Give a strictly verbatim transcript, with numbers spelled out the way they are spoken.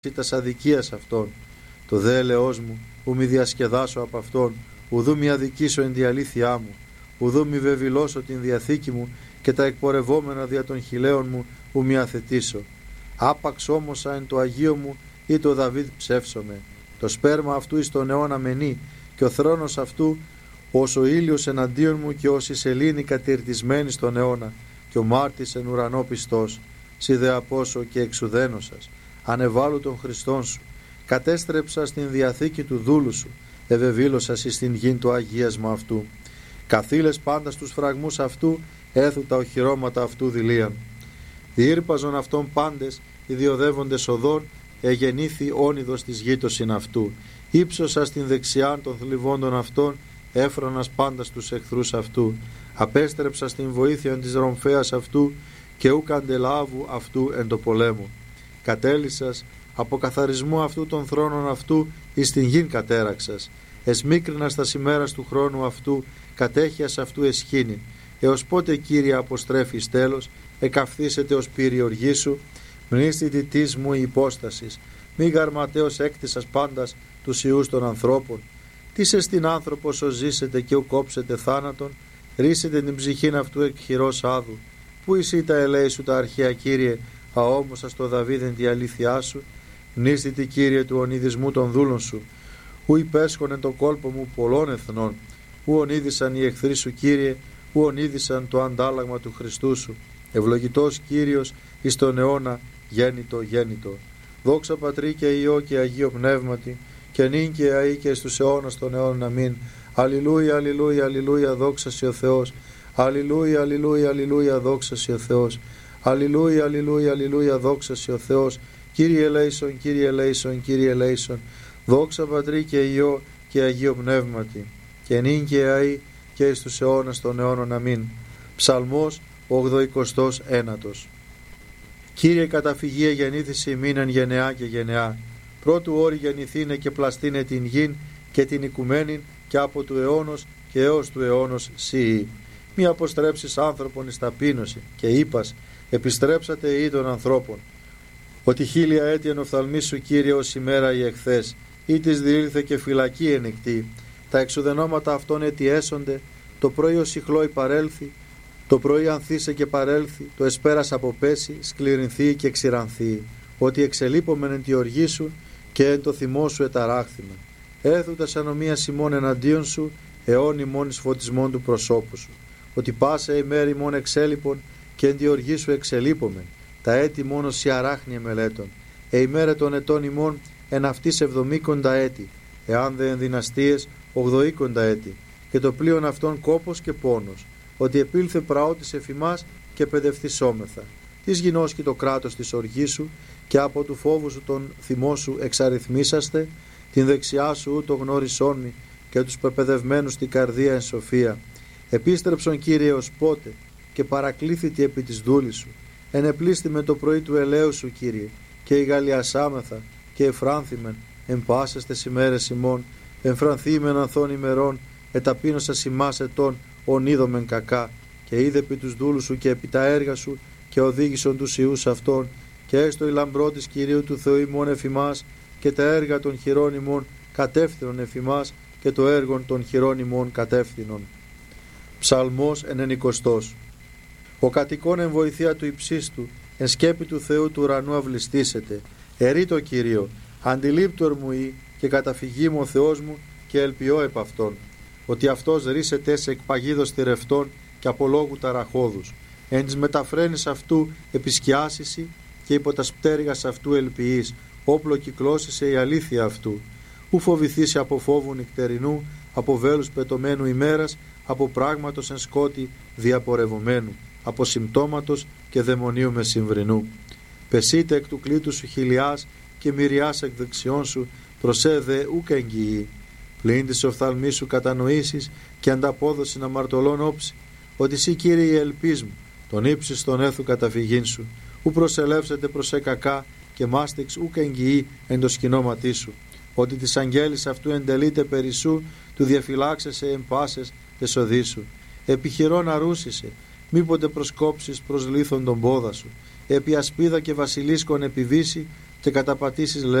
τας αδικίας αυτών. Το δε ελεός μου, ου μη διασκεδάσω από αυτόν, ουδού μη αδικήσω εν τη αλήθειά μου, ουδού μη βεβηλώσω την διαθήκη μου και τα εκπορευόμενα δια των χιλέων μου ου μη αθετήσω. Άπαξ όμως εν το Αγίο μου ή το Δαβίδ ψεύσομαι. Το σπέρμα αυτού εις τον αιώνα μενεί και ο θρόνος αυτού ως ο ήλιος εναντίον μου και ως η σελήνη κατηρτισμένη στον αιώνα και ο μάρτης εν ουρανό πιστός. Σι δε απόσω και εξουδένωσας, ανεβάλου των Χριστών σου, κατέστρεψα στην διαθήκη του δούλου σου, ευεβήλωσας εις την γην το αγίασμα αυτού. Καθήλες πάντα στους φραγμούς αυτού, έθου τα οχυρώματα αυτού δηλίαν. Διήρπαζον αυτών πάντες, ιδιοδεύοντες οδών, εγεννήθη όνειδος της γήτωσιν αυτού. Ήψωσα στην δεξιάν των θλιβόντων αυτών, έφρονας πάντα στους εχθρούς αυτού. Απέστρεψα στην βοήθεια της ρομφέας αυτού και ουκ αντελάβου αυτού εν το πολέμου. Κατέλυσας από καθαρισμού αυτού των θρόνων αυτού εις την γην κατέραξας. Εσμίκρινας τα ημέρας του χρόνου αυτού, κατέχειας αυτού εσχήνην. Έως πότε, Κύριε, αποστρέφεις τέλος, εκαυθήσετε ως πύρη οργή σου, μνήστη της μου η υπόστασης, μη γαρματέως έκτισας πάντας τους ιούς των ανθρώπων. Τι σε στην άνθρωπος ως ζήσετε και ου κόψετε θάνατον, ρίσετε την ψυχήν αυτού εκ χειρός άδου. Πού εσύ τα ελέη σου τα αρχαία, Κύριε, αόμοσα στο Δαβίδεν τη αλήθειά σου, μνήστη, Κύριε, του ονειδισμού των δούλων σου. Ου υπέσχονεν το κόλπο μου πολλών εθνών, ου ονείδησαν οι εχθροί σου, Κύριε, ου ονείδησαν το αντάλλαγμα του Χριστού σου. Ευλογητός Κύριος εις τον αιώνα, γέννητο, γέννητο. Δόξα Πατρί και Υιό και Αγίο Πνεύματι, και νυν και αεί και στους αιώνας των αιώνων. Αμήν. Αλληλούια, αλληλούια, αλληλούια, δόξα σοι ο Θεός. Αλληλούια, αλληλούια, αλληλούια, δόξα σοι ο Θεός. Αλληλούια, αλληλούια, αλληλούια, δόξα σοι ο Θεός. Κύριε ελέησον, Κύριε ελέησον, Κύριε ελέησον. Δόξα Πατρί και Υιό και Αγίο Πνεύματι, και νυν και αεί και εις τους αιώνας των αιώνων. Αμήν. Ψαλμός ογδοηκοστός ένατος. Κύριε, καταφυγία γεννήθηση ημίν εν γενεά και γενεά. Πρώτου όρη γεννηθήνε και πλαστήνε την γην και την οικουμένην, και από του αιώνος και έως του αιώνος σιή. Μη αποστρέψεις άνθρωπον εις ταπείνωση, και είπας, επιστρέψατε ή των ανθρώπων. Ότι χίλια έτη εν οφθαλμή σου, Κύριε, ως ημέρα η εχθές, ή της διήλθε και φυλακή ενεκτή. Τα εξουδενώματα αυτών έτη έσονται, το πρωί ως ηχλόι παρέλθει, το πρωί ανθίσε και παρέλθει, το εσπέρας αποπέσει, σκληρινθεί και ξηρανθεί. Ότι εξελείπομεν εν τη οργή σου και εν το θυμό σου εταράχθημεν. Έθου τα ανομίας ημών εναντίον σου, αιών ημών εις φωτισμόν του προσώπου σου. Ότι πάσα ημέρη ημών εξέλιπων και εν τη οργή σου εξελείπομεν. Τα έτη μόνο σι αράχνια μελέτων. Ε ημέρα των ετών ημών εν αυτής εβδομήκοντα έτη, εάν δε εν δυναστείες ογδοήκοντα έτη. Και το πλοίον αυτών κόπος και πόνος. Ότι επήλθε πραότης εφημάς και παιδευθυσόμεθα. Της γινώσκει το κράτος της οργής σου, και από του φόβου σου τον θυμό σου εξαριθμίσαστε, την δεξιά σου ούτω γνώρισόν μη, και τους πεπαιδευμένους την καρδία εν σοφία. Επίστρεψον, Κύριε, ως πότε, και παρακλήθητη επί της δούλης σου. Ενεπλήστη με το πρωί του ελαίου σου, Κύριε, και ηγαλιασάμεθα και εφράνθημεν εν πάσες τες ημέρες ημών, εμφρανθήμεν ανθών ημερών, εταπείνωσας ημάς ετών, ονείδομεν κακά, και είδε επί τους δούλους σου και επί τα έργα σου, και οδήγησον τους ιούς αυτών, και έστω η λαμπρό της Κυρίου του Θεού ημών εφημάς, και τα έργα των χειρών ημών κατεύθυνον εφημάς, και το έργον των χειρών ημών κατεύθυνον. Ψαλμός ενενηκοστός. Ο κατοικών εν βοηθεία του υψίστου, εν σκέπη του Θεού του ουρανού αυλιστήσετε. Ερεί το Κύριο, αντιλήπτορ μου ή, και καταφυγή μου ο Θεός μου, και ελπιώ επ' αυτόν. Ότι αυτός ρίσεται σε εκπαγίδος θηρευτών και από λόγου ταραχώδους. Εν της μεταφραίνης αυτού επισκιάσιση, και υπό τα πτέρυγας αυτού ελπιείς, όπλο κυκλώσισε η αλήθεια αυτού. Ου φοβηθήσει από φόβου νυχτερινού, από βέλους πετωμένου ημέρας, από πράγματος εν σκότη διαπορευωμένου, από συμπτώματος και δαιμονίου μεσημβρινού. Πεσείτε εκ του κλήτου σου χιλιάς και μυριάς εκ δεξιών σου, προσέδε ούκ εγγυή. Πλην της οφθαλμής σου κατανοήσεις και ανταπόδοση αμαρτωλών όψη, ότι σύ, Κύριε, η ελπίς μου, τον ύψης τον έθου καταφυγήν σου. Ου προσελεύσετε προς εκακά και μάστιξ ούκ εγγυή εν το σκηνώματί σου. Ότι της αγγέλης αυτού εντελείται περισσού, του διαφυλάξεσαι εν πάσες τες οδείς σου. Επιχειρώ να ρούσισε, μήποτε προσκόψεις προς λίθον τον πόδα σου. Επί ασπίδα και βασιλίσκον επιβήσει, και καταπατήσεις